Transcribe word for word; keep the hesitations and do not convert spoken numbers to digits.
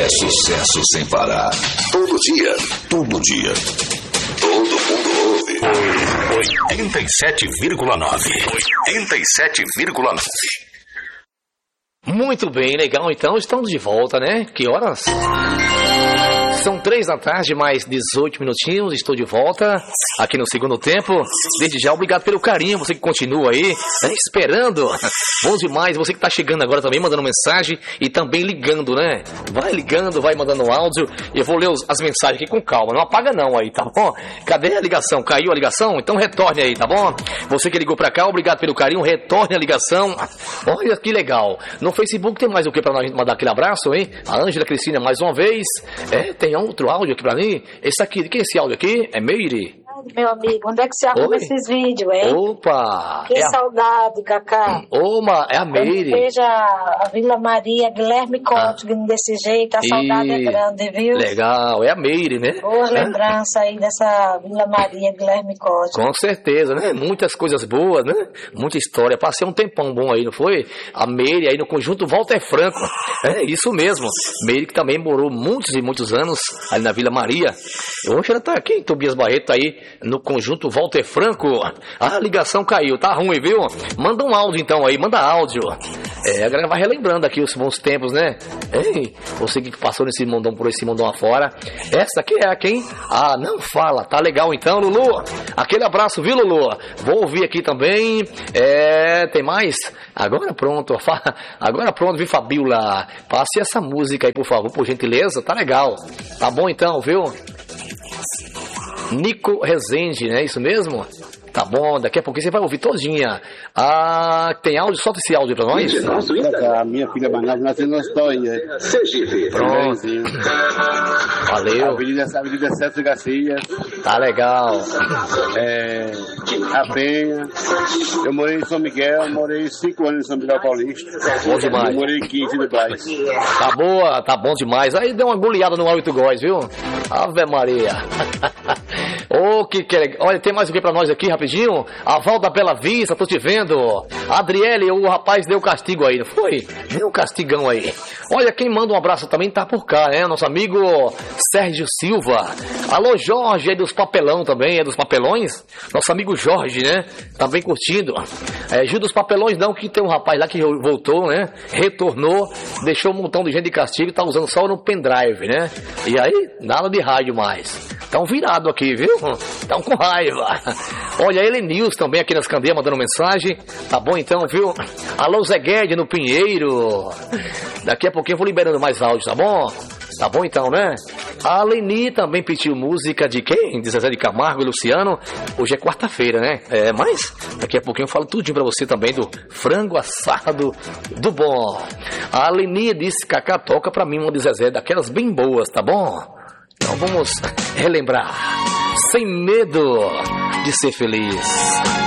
É sucesso sem parar. Todo dia. Todo dia. Todo mundo ouve. oitenta e sete vírgula nove. oitenta e sete vírgula nove. Muito bem, legal. Então estamos de volta, né? Que horas? São três da tarde, mais dezoito minutinhos. Estou de volta aqui no segundo tempo. Desde já, obrigado pelo carinho. Você que continua aí, né, esperando. Bom demais. Você que está chegando agora também, mandando mensagem e também ligando, né? Vai ligando, vai mandando áudio. Eu vou ler os, as mensagens aqui com calma. Não apaga não aí, tá bom? Cadê a ligação? Caiu a ligação? Então retorne aí, tá bom? Você que ligou pra cá, obrigado pelo carinho. Retorne a ligação. Olha que legal. No Facebook tem mais o que pra nós mandar aquele abraço, hein? A Ângela Cristina mais uma vez. É, tem outro áudio aqui pra mim. Esse aqui, de quem é esse áudio aqui? É Meire? Meu amigo, onde é que você arruma Oi? esses vídeos, hein? Opa! Que é a... saudade, Cacá. Oma, é a Meire. Veja a Vila Maria, Guilherme Conte, ah. desse jeito, a saudade e... é grande, viu? Legal, é a Meire, né? Boa lembrança aí dessa Vila Maria, Guilherme Conte. Com certeza, né? Muitas coisas boas, né? Muita história. Passei um tempão bom aí, não foi? A Meire aí no conjunto Walter Franco. É isso mesmo. Meire que também morou muitos e muitos anos ali na Vila Maria. Hoje ela tá aqui em Tobias Barreto aí no conjunto Walter Franco. Ah, a ligação caiu, tá ruim, viu? Manda um áudio então aí, manda áudio. É, a galera vai relembrando aqui os bons tempos, né? Ei, você que passou nesse mundão por esse mundão afora. Essa aqui é a quem? Ah, não fala, tá legal então, Lulu. Aquele abraço, viu, Lulu? Vou ouvir aqui também. É, tem mais? Agora pronto, agora pronto, viu, Fabiola? Passe essa música aí, por favor, por gentileza, tá legal. Tá bom então, viu? Nico Rezende, né? Isso mesmo? Tá bom, daqui a pouquinho você vai ouvir todinha. Ah, tem áudio? Solta esse áudio pra nós. A minha filha Manás nasceu na história. Pronto. Valeu. Avenida, Avenida Sete Garcia. Tá legal. É, a Penha. Eu morei em São Miguel, morei cinco anos em São Miguel Paulista. Bom demais. Eu morei quinze no Braz. Tá boa, tá bom demais. Aí deu uma goleada no Alto Góis, viu? Ave Maria. Oh, que, que olha, tem mais o que pra nós aqui, rapidinho? A Val da Bela Vista, tô te vendo. A Adriele, o rapaz deu castigo aí, não foi? Deu um castigão aí. Olha, quem manda um abraço também tá por cá, né? Nosso amigo Sérgio Silva. Alô, Jorge, é dos papelão também, é dos papelões. Nosso amigo Jorge, né? Também curtindo. É, Gil dos Papelões não, que tem um rapaz lá que voltou, né? Retornou, deixou um montão de gente de castigo e tá usando só no pendrive, né? E aí, nada de rádio mais. Tão virado aqui, viu? Tão com raiva. Olha, ele News também aqui nas Candeias mandando mensagem. Tá bom então, viu? Alô, Zé Guedes no Pinheiro. Daqui a pouquinho eu vou liberando mais áudio, tá bom? Tá bom então, né? A Leni também pediu música de quem? De Zezé de Camargo e Luciano. Hoje é quarta-feira, né? É, mas daqui a pouquinho eu falo tudinho pra você também do frango assado do bom. A Leni disse, Cacá, toca pra mim uma de Zezé, daquelas bem boas, tá bom? Então vamos relembrar. Sem medo de ser feliz.